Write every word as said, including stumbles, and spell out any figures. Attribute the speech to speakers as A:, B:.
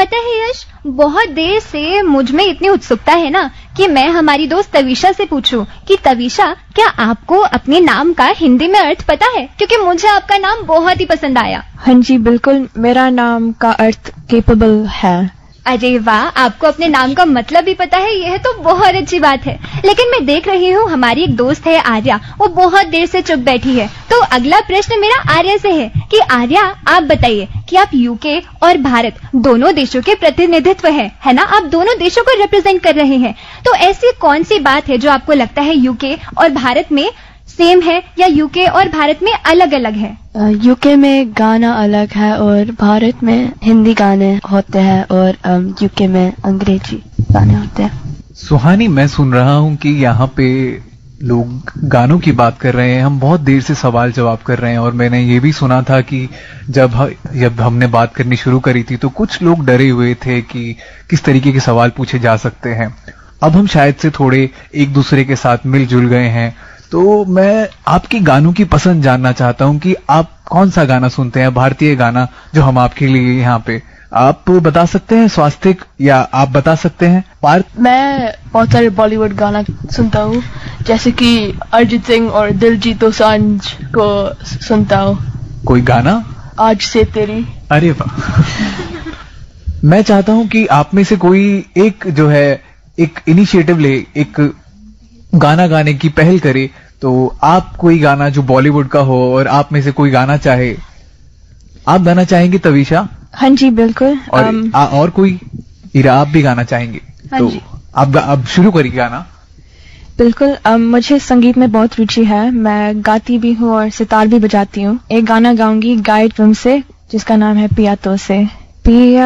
A: पता है यश, बहुत देर से मुझ में इतनी उत्सुकता है ना कि मैं हमारी दोस्त तविशा से पूछूं कि तविशा, क्या आपको अपने नाम का हिंदी में अर्थ पता है? क्योंकि मुझे आपका नाम बहुत ही पसंद आया।
B: हाँ जी बिल्कुल, मेरा नाम का अर्थ केपेबल है।
A: अरे वाह, आपको अपने नाम का मतलब भी पता है, यह तो बहुत अच्छी बात है। लेकिन मैं देख रही हूँ हमारी एक दोस्त है आर्या, वो बहुत देर से चुप बैठी है। तो अगला प्रश्न मेरा आर्या से है कि आर्या, आप बताइए कि आप यूके और भारत दोनों देशों के प्रतिनिधित्व है है ना, आप दोनों देशों को रिप्रेजेंट कर रहे हैं। तो ऐसी कौन सी बात है जो आपको लगता है यूके और भारत में सेम है या यूके और भारत में अलग अलग है?
B: यूके में गाना अलग है और भारत में हिंदी गाने होते हैं और यूके में अंग्रेजी गाने होते हैं।
C: सुहानी, मैं सुन रहा हूं कि यहाँ पे लोग गानों की बात कर रहे हैं, हम बहुत देर से सवाल जवाब कर रहे हैं, और मैंने ये भी सुना था कि जब जब हमने बात करनी शुरू करी थी तो कुछ लोग डरे हुए थे कि किस तरीके के सवाल पूछे जा सकते हैं। अब हम शायद से थोड़े एक दूसरे के साथ मिलजुल गए हैं, तो मैं आपकी गानों की पसंद जानना चाहता हूं कि आप कौन सा गाना सुनते हैं, भारतीय गाना जो हम आपके लिए यहाँ पे, आप बता सकते हैं स्वास्तिक, या आप बता सकते हैं पार्थ?
B: मैं बहुत सारे बॉलीवुड गाना सुनता हूँ, जैसे कि अरिजीत सिंह और दिलजीत दोसांझ को सुनता हूँ।
C: कोई गाना?
B: आज से तेरी।
C: अरे वाह। मैं चाहता हूं कि आप में से कोई एक जो है एक इनिशिएटिव ले, एक गाना गाने की पहल करे। तो आप कोई गाना जो बॉलीवुड का हो और आप में से कोई गाना चाहे, आप गाना चाहेंगे तविशा?
B: हाँ जी बिल्कुल।
C: और,
B: um,
C: आ, और कोई इरा, आप भी गाना चाहेंगे?
B: हाँ
C: तो
B: जी।
C: आप अब शुरू करिए गाना।
B: बिल्कुल, um, मुझे संगीत में बहुत रुचि है, मैं गाती भी हूँ और सितार भी बजाती हूँ। एक गाना गाऊंगी गाइड फिल्म से जिसका नाम है पिया तो से। पिया